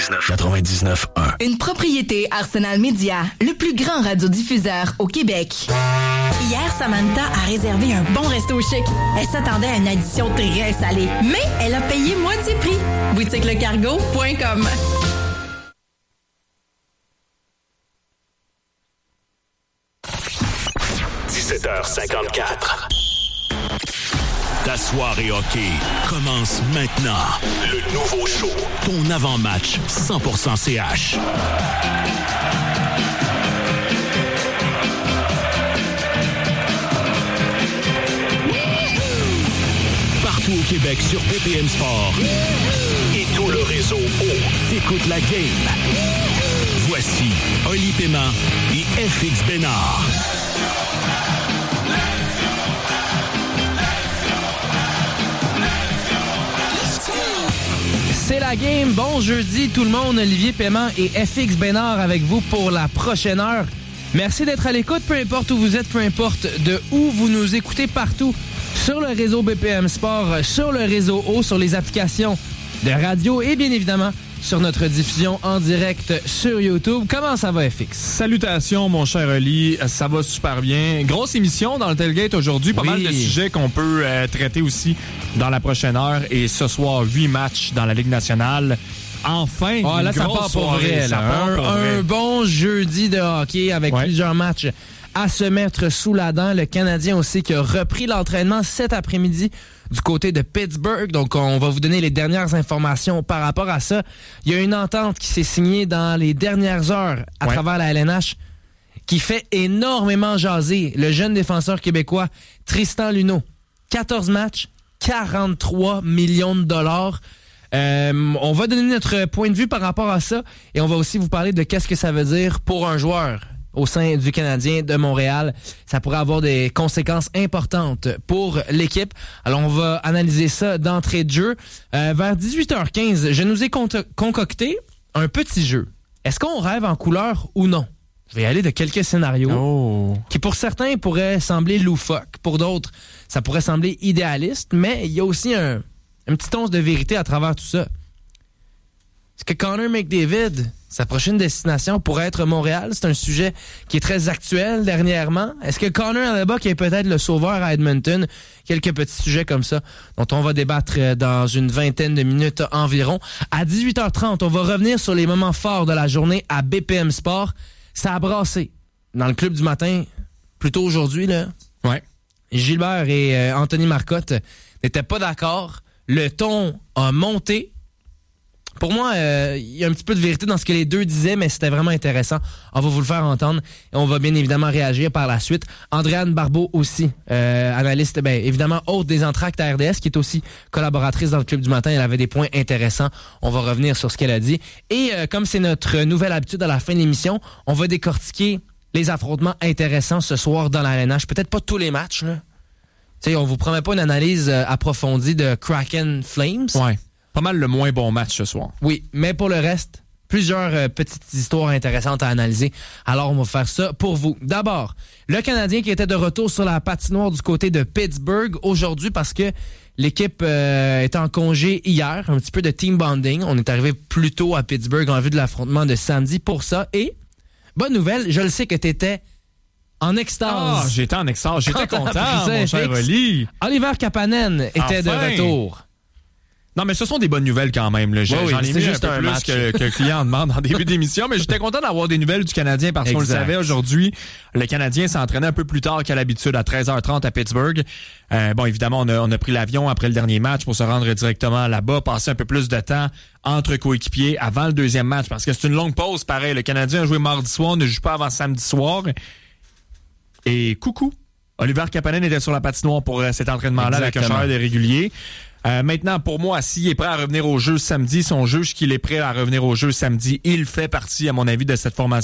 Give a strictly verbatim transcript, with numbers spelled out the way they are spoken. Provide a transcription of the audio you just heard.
quatre-vingt-dix-neuf quatre-vingt-dix-neuf un. Une propriété Arsenal Média, le plus grand radiodiffuseur au Québec. Hier, Samantha a réservé un bon resto chic. Elle s'attendait à une addition très salée, mais elle a payé moitié prix. boutique le cargo point com. dix-sept heures cinquante-quatre. Ta soirée hockey commence maintenant. Le nouveau show, ton avant-match cent pour cent C H. Partout au Québec sur B P M Sport et tout le réseau O. T'écoutes la game. Voici Oli Paiement et F X Bénard. C'est la game. Bon jeudi tout le monde. Olivier Paiement et F X Bénard avec vous pour la prochaine heure. Merci d'être à l'écoute, peu importe où vous êtes, peu importe de où vous nous écoutez, partout sur le réseau B P M Sport, sur le réseau O, sur les applications de radio et bien évidemment sur notre diffusion en direct sur YouTube. Comment ça va, F X? Salutations, mon cher Oli. Ça va super bien. Grosse émission dans le Tailgate aujourd'hui. Pas oui. mal de sujets qu'on peut euh, traiter aussi dans la prochaine heure. Et ce soir, huit matchs dans la Ligue nationale. Enfin, oh, là, ça part pour vrai. Là. Un, pour un vrai. Bon jeudi de hockey avec ouais. plusieurs matchs à se mettre sous la dent. Le Canadien aussi qui a repris l'entraînement cet après-midi du côté de Pittsburgh. Donc, on va vous donner les dernières informations par rapport à ça. Il y a une entente qui s'est signée dans les dernières heures à ouais. travers la L N H qui fait énormément jaser le jeune défenseur québécois Tristan Luneau. quatorze matchs, quarante-trois millions de dollars. Euh, on va donner notre point de vue par rapport à ça et on va aussi vous parler de qu'est-ce que ça veut dire pour un joueur au sein du Canadien de Montréal. Ça pourrait avoir des conséquences importantes pour l'équipe. Alors, on va analyser ça d'entrée de jeu. Euh, vers dix-huit heures quinze, je nous ai con- concocté un petit jeu. Est-ce qu'on rêve en couleur ou non? Je vais y aller de quelques scénarios oh. qui, pour certains, pourraient sembler loufoques. Pour d'autres, ça pourrait sembler idéaliste, mais il y a aussi un, un petit once de vérité à travers tout ça. Est-ce que Connor McDavid, sa prochaine destination pourrait être Montréal? C'est un sujet qui est très actuel dernièrement. Est-ce que Connor Hellebuyck est peut-être le sauveur à Edmonton? Quelques petits sujets comme ça dont on va débattre dans une vingtaine de minutes environ. À dix-huit heures trente, on va revenir sur les moments forts de la journée à B P M Sport. Ça a brassé dans le club du matin, plutôt aujourd'hui, là. Ouais. Gilbert et euh, Anthony Marcotte n'étaient pas d'accord. Le ton a monté. Pour moi, il euh, y a un petit peu de vérité dans ce que les deux disaient, mais c'était vraiment intéressant. On va vous le faire entendre et on va bien évidemment réagir par la suite. Andréane Barbeau aussi, euh, analyste, ben évidemment, hôte des entractes à R D S, qui est aussi collaboratrice dans le Club du Matin. Elle avait des points intéressants. On va revenir sur ce qu'elle a dit. Et euh, comme c'est notre nouvelle habitude à la fin de l'émission, on va décortiquer les affrontements intéressants ce soir dans la L N H. Peut-être pas tous les matchs, là. Tu sais, on vous promet pas une analyse euh, approfondie de Kraken Flames. Ouais. Pas mal le moins bon match ce soir. Oui, mais pour le reste, plusieurs euh, petites histoires intéressantes à analyser. Alors, on va faire ça pour vous. D'abord, le Canadien qui était de retour sur la patinoire du côté de Pittsburgh aujourd'hui parce que l'équipe euh, était en congé hier, un petit peu de team bonding. On est arrivé plus tôt à Pittsburgh en vue de l'affrontement de samedi pour ça. Et, bonne nouvelle, je le sais que t'étais en extase. Ah, j'étais en extase. J'étais content, mon cher Oli. Oliver Kapanen était enfin. de retour. Non, mais ce sont des bonnes nouvelles quand même. Là. J'en oui, ai mis juste un peu un plus match. que, que le client demande en début d'émission, mais j'étais content d'avoir des nouvelles du Canadien parce exact. qu'on le savait aujourd'hui. Le Canadien s'entraînait un peu plus tard qu'à l'habitude, à treize heures trente à Pittsburgh. Euh, bon, évidemment, on a, on a pris l'avion après le dernier match pour se rendre directement là-bas, passer un peu plus de temps entre coéquipiers avant le deuxième match parce que c'est une longue pause. Pareil, le Canadien a joué mardi soir, ne joue pas avant samedi soir. Et coucou, Oliver Kapanen était sur la patinoire pour euh, cet entraînement-là exactement. Avec un chanteur de régulier. Euh, maintenant, pour moi, s'il est prêt à revenir au jeu samedi, si on juge qu'il est prêt à revenir au jeu samedi, il fait partie, à mon avis, de cette formation